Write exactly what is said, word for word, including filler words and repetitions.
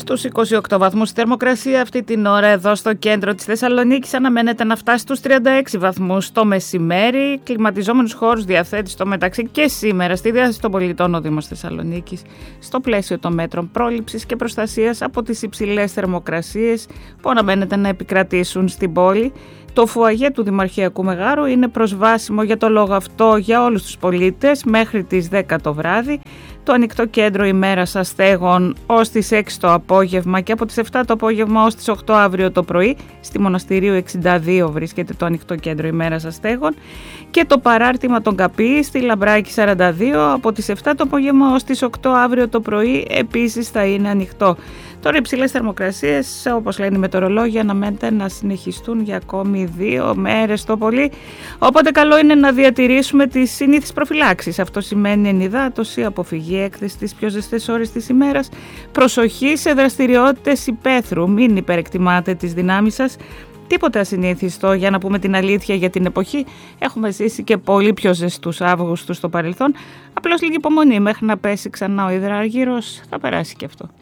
Στους είκοσι οκτώ βαθμούς η θερμοκρασία αυτή την ώρα εδώ στο κέντρο της Θεσσαλονίκης αναμένεται να φτάσει στους τριάντα έξι βαθμούς το μεσημέρι. Κλιματιζόμενους χώρους διαθέτει στο μεταξύ και σήμερα στη διάθεση των πολιτών ο Δήμος Θεσσαλονίκης στο πλαίσιο των μέτρων πρόληψης και προστασίας από τις υψηλές θερμοκρασίες που αναμένεται να επικρατήσουν στην πόλη. Το φουαγέ του Δημαρχιακού Μεγάρου είναι προσβάσιμο για το λόγο αυτό για όλους τους πολίτες μέχρι τις δέκα το βράδυ. Το ανοιχτό κέντρο ημέρας αστέγων ως τις έξι το απόγευμα και από τις επτά το απόγευμα ως τις οκτώ αύριο το πρωί. Στη Μοναστηρίου εξήντα δύο βρίσκεται το ανοιχτό κέντρο ημέρας αστέγων και το παράρτημα των Καπή στη Λαμπράκη σαράντα δύο από τις επτά το απόγευμα ως τις οκτώ αύριο το πρωί επίσης θα είναι ανοιχτό. Τώρα οι υψηλές θερμοκρασίες, όπως λένε οι μετεωρολόγοι, αναμένεται να συνεχιστούν για ακόμη δύο μέρες το πολύ. Οπότε καλό είναι να διατηρήσουμε τις συνήθεις προφυλάξεις. Αυτό σημαίνει ενυδάτωση, αποφυγή έκθεση τις πιο ζεστές ώρες της ημέρας, προσοχή σε δραστηριότητες υπαίθρου, μην υπερεκτιμάτε τις δυνάμεις σας. Τίποτα ασυνήθιστο, για να πούμε την αλήθεια, για την εποχή. Έχουμε ζήσει και πολύ πιο ζεστούς Αύγουστους στο παρελθόν. Απλώς λίγη υπομονή μέχρι να πέσει ξανά ο υδράργυρος, θα περάσει και αυτό.